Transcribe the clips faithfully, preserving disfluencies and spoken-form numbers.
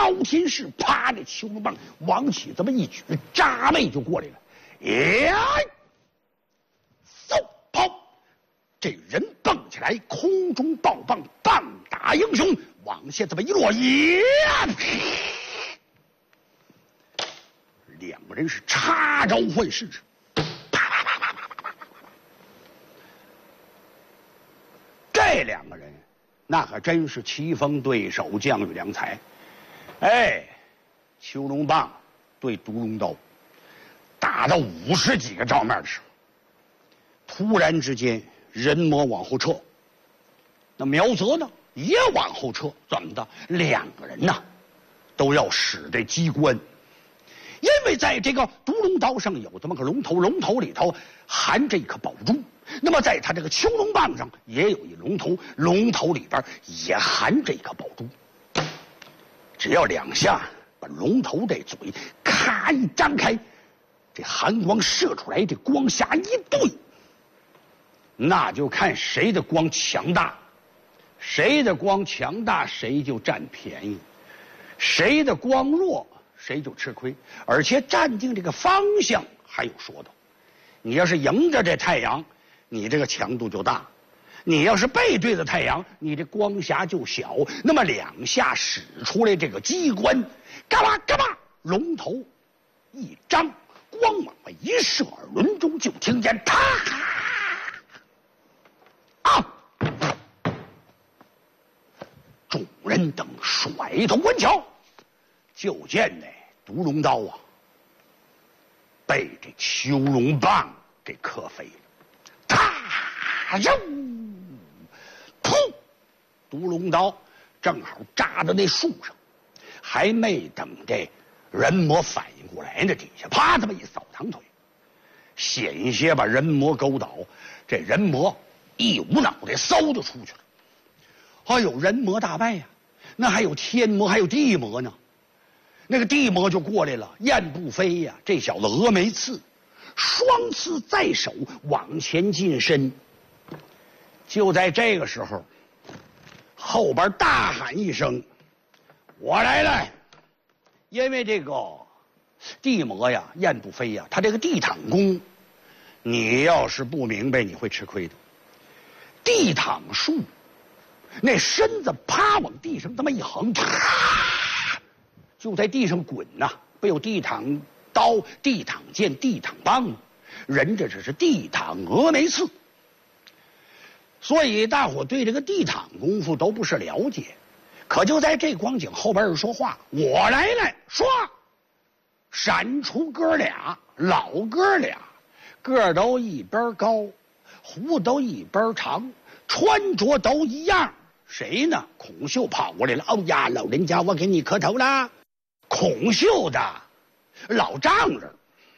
高天士啪的青龙棒往起这么一举，扎背就过来了。呀，嗖跑！这人蹦起来，空中爆棒，棒打英雄，往下这么一落，呀！两个人是插招换式，啪啪啪啪啪啪啪啪。这两个人那可真是棋逢对手，将遇良才。哎，秋龙棒对独龙刀，打到五十几个照面的时候，突然之间人魔往后撤，那苗泽呢也往后撤，怎么的？两个人呢都要使这机关，因为在这个独龙刀上有这么个龙头，龙头里头含着一颗宝珠。那么在他这个秋龙棒上也有一龙头，龙头里边也含着一颗宝珠。只要两下把龙头这嘴咔一张开，这寒光射出来，这光霞一对，那就看谁的光强大，谁的光强大谁就占便宜，谁的光弱谁就吃亏。而且站定这个方向还有说道，你要是迎着这太阳，你这个强度就大；你要是背对着太阳，你这光霞就小。那么两下使出来这个机关，嘎巴嘎巴，龙头一张，光往外一射，耳轮中就听见啪啊！众人等甩头观瞧，就见那独龙刀啊，被这秋龙棒给磕飞了。啪！哟！噗！独龙刀正好扎到那树上，还没等这人魔反应过来呢，底下啪这么一扫堂腿，险些把人魔勾倒。这人魔一捂脑袋，嗖就出去了。哎呦，人魔大败呀！那还有天魔，还有地魔呢。那个地魔就过来了，雁不飞呀，这小子峨眉刺，双刺在手，往前近身。就在这个时候，后边大喊一声：“我来了！”因为这个地魔呀，雁不飞呀，他这个地躺功，你要是不明白，你会吃亏的。地躺术，那身子啪往地上这么一横，啪，就在地上滚呐、啊！不有地躺刀、地躺剑、地躺棒吗？人这只是地躺峨眉刺。所以大伙对这个地躺功夫都不是了解，可就在这光景，后边人说话：“我来了！”唰，闪出哥俩，老哥俩，个儿都一边高，胡都一边长，穿着都一样。谁呢？孔秀跑过来了。哦呀，老人家，我给你磕头啦！孔秀的老丈人，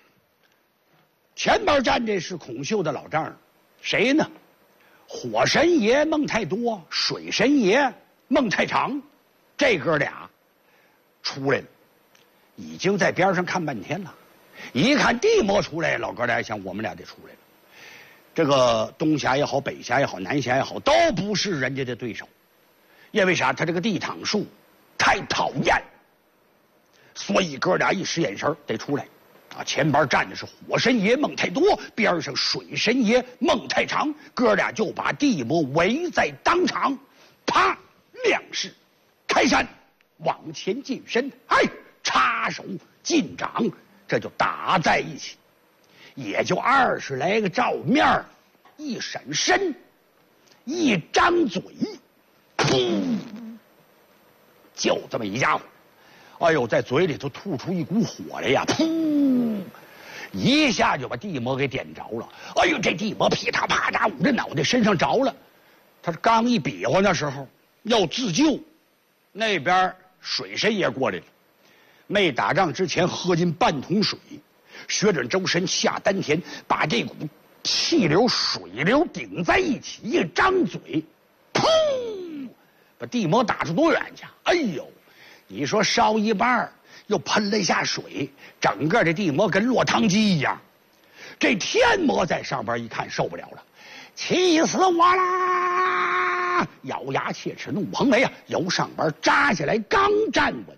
前边站这是孔秀的老丈人，谁呢？火神爷孟太多，水神爷孟太长，这哥俩出来了，已经在边上看半天了。一看地魔出来，老哥俩想我们俩得出来了。这个东峡也好，北峡也好，南峡也好，都不是人家的对手。因为啥？他这个地躺术太讨厌，所以哥俩一使眼神得出来。啊，前边站的是火神爷孟太多，边上水神爷孟太长，哥俩就把地魔围在当场，啪，亮势开山，往前近身，哎，插手进掌，这就打在一起，也就二十来个照面，一闪身，一张嘴，噗，就这么一家伙。哎呦，在嘴里头吐出一股火来呀！噗，一下就把地魔给点着了。哎呦，这地魔噼嗒啪嗒捂着脑袋，身上着了。他是刚一比划那时候要自救，那边水神爷过来了，没打仗之前喝进半桶水，血转周身下丹田，把这股气流水流顶在一起，一张嘴，噗，把地魔打出多远去？哎呦！你说烧一半又喷了一下水，整个这地魔跟落汤鸡一样。这天魔在上边一看受不了了，气死我啦！咬牙切齿怒横眉啊，由上边扎下来，刚站稳